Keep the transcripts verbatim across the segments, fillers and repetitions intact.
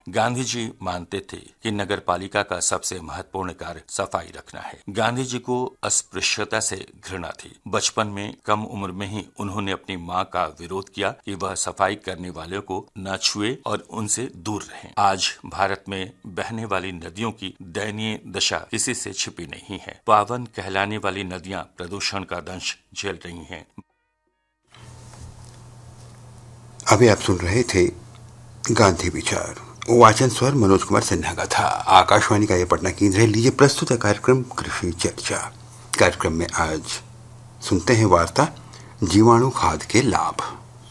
गांधी जी मानते थे कि नगर पालिका का सबसे महत्वपूर्ण कार्य सफाई रखना है। गांधी जी को अस्पृश्यता से घृणा थी। बचपन में कम उम्र में ही उन्होंने अपनी मां का विरोध किया कि वह सफाई करने वालों को न छुए और उनसे दूर रहें। आज भारत में बहने वाली नदियों की दयनीय दशा किसी से छिपी नहीं है। पावन कहलाने वाली नदियां प्रदूषण का दंश झेल रही हैं। अभी आप सुन रहे थे गांधी विचार। वाचन स्वर मनोज कुमार सिन्हा का था। आकाशवाणी का यह पटना केंद्र है। लीजिए प्रस्तुत है कार्यक्रम कृषि चर्चा। कार्यक्रम में आज सुनते हैं वार्ता जीवाणु खाद के लाभ।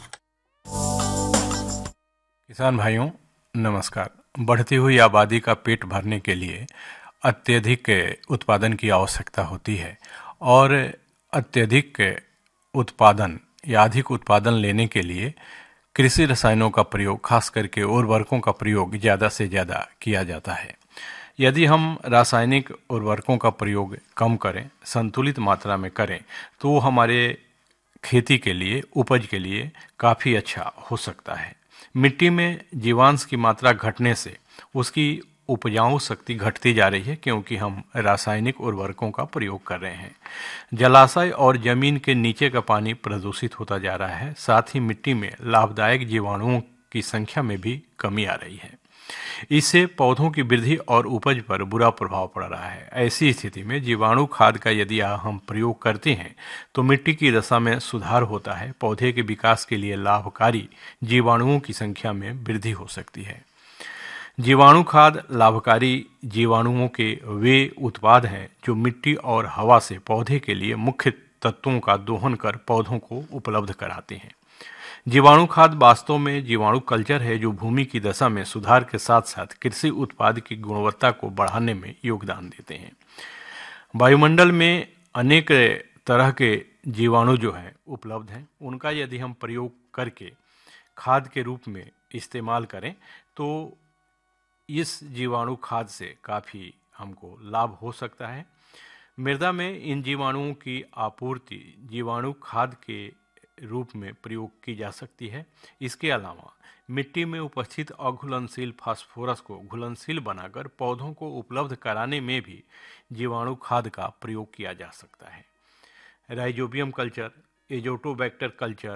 किसान भाइयों नमस्कार। बढ़ती हुई आबादी का पेट भरने के लिए अत्यधिक उत्पादन की आवश्यकता होती है और अत्यधिक उत्पादन या अधिक उत्पादन लेने के लिए कृषि रसायनों का प्रयोग, खास करके उर्वरकों का प्रयोग ज़्यादा से ज़्यादा किया जाता है। यदि हम रासायनिक उर्वरकों का प्रयोग कम करें, संतुलित मात्रा में करें, तो हमारे खेती के लिए, उपज के लिए काफ़ी अच्छा हो सकता है। मिट्टी में जीवांश की मात्रा घटने से उसकी उपजाऊ शक्ति घटती जा रही है, क्योंकि हम रासायनिक उर्वरकों का प्रयोग कर रहे हैं। जलाशय और जमीन के नीचे का पानी प्रदूषित होता जा रहा है। साथ ही मिट्टी में लाभदायक जीवाणुओं की संख्या में भी कमी आ रही है। इससे पौधों की वृद्धि और उपज पर बुरा प्रभाव पड़ रहा है। ऐसी स्थिति में जीवाणु खाद का यदि हम प्रयोग करते हैं तो मिट्टी की दशा में सुधार होता है। पौधे के विकास के लिए लाभकारी जीवाणुओं की संख्या में वृद्धि हो सकती है। जीवाणु खाद लाभकारी जीवाणुओं के वे उत्पाद हैं जो मिट्टी और हवा से पौधे के लिए मुख्य तत्वों का दोहन कर पौधों को उपलब्ध कराते हैं। जीवाणु खाद वास्तव में जीवाणु कल्चर है जो भूमि की दशा में सुधार के साथ साथ कृषि उत्पाद की गुणवत्ता को बढ़ाने में योगदान देते हैं। वायुमंडल में अनेक तरह के जीवाणु जो हैं उपलब्ध हैं। उनका यदि हम प्रयोग करके खाद के रूप में इस्तेमाल करें तो इस जीवाणु खाद से काफ़ी हमको लाभ हो सकता है। मृदा में इन जीवाणुओं की आपूर्ति जीवाणु खाद के रूप में प्रयोग की जा सकती है। इसके अलावा मिट्टी में उपस्थित अघुलनशील फास्फोरस को घुलनशील बनाकर पौधों को उपलब्ध कराने में भी जीवाणु खाद का प्रयोग किया जा सकता है। राइजोबियम कल्चर, एजोटोबैक्टर कल्चर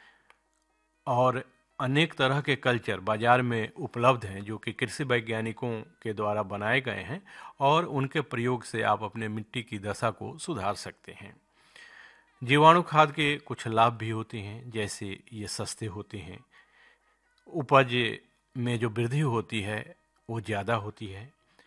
और अनेक तरह के कल्चर बाजार में उपलब्ध हैं जो कि कृषि वैज्ञानिकों के द्वारा बनाए गए हैं और उनके प्रयोग से आप अपने मिट्टी की दशा को सुधार सकते हैं। जीवाणु खाद के कुछ लाभ भी होते हैं, जैसे ये सस्ते होते हैं, उपज में जो वृद्धि होती है वो ज़्यादा होती है।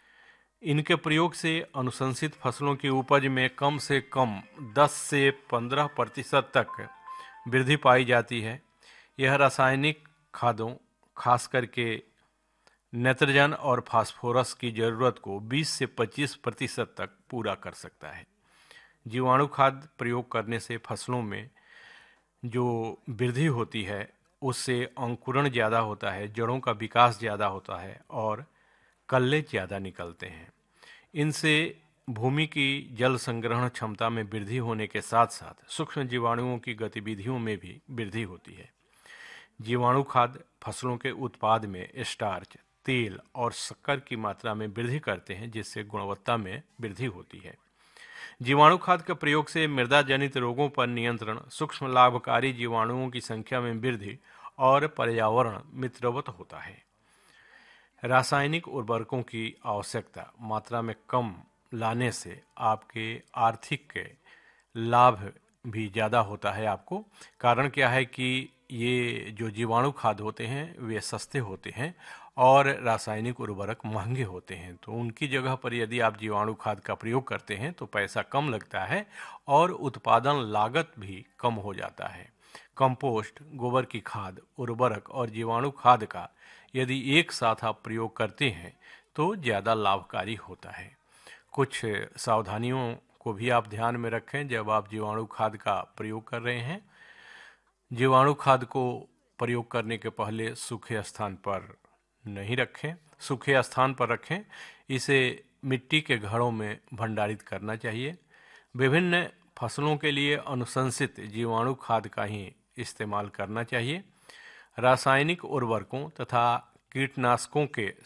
इनके प्रयोग से अनुशंसित फसलों की उपज में कम से कम दस से पंद्रह प्रतिशत तक वृद्धि पाई जाती है। यह रासायनिक खादों, खास करके नाइट्रोजन और फास्फोरस की ज़रूरत को बीस से पच्चीस प्रतिशत तक पूरा कर सकता है। जीवाणु खाद प्रयोग करने से फसलों में जो वृद्धि होती है उससे अंकुरण ज़्यादा होता है, जड़ों का विकास ज़्यादा होता है और कल्ले ज़्यादा निकलते हैं। इनसे भूमि की जल संग्रहण क्षमता में वृद्धि होने के साथ साथ सूक्ष्म जीवाणुओं की गतिविधियों में भी वृद्धि होती है। जीवाणु खाद फसलों के उत्पाद में स्टार्च, तेल और शक्कर की मात्रा में वृद्धि करते हैं, जिससे गुणवत्ता में वृद्धि होती है। जीवाणु खाद के प्रयोग से मृदा जनित रोगों पर नियंत्रण, सूक्ष्म लाभकारी जीवाणुओं की संख्या में वृद्धि और पर्यावरण मित्रवत होता है। रासायनिक उर्वरकों की आवश्यकता मात्रा में कम लाने से आपके आर्थिक लाभ भी ज़्यादा होता है आपको। कारण क्या है कि ये जो जीवाणु खाद होते हैं वे सस्ते होते हैं और रासायनिक उर्वरक महंगे होते हैं, तो उनकी जगह पर यदि आप जीवाणु खाद का प्रयोग करते हैं तो पैसा कम लगता है और उत्पादन लागत भी कम हो जाता है। कंपोस्ट, गोबर की खाद, उर्वरक और जीवाणु खाद का यदि एक साथ आप प्रयोग करते हैं तो ज़्यादा लाभकारी होता है। कुछ सावधानियों को भी आप ध्यान में रखें जब आप जीवाणु खाद का प्रयोग कर रहे हैं। जीवाणु खाद को प्रयोग करने के पहले सूखे स्थान पर नहीं रखें, सूखे स्थान पर रखें। इसे मिट्टी के घड़ों में भंडारित करना चाहिए। विभिन्न फसलों के लिए अनुशंसित जीवाणु खाद का ही इस्तेमाल करना चाहिए। रासायनिक उर्वरकों तथा कीटनाशकों के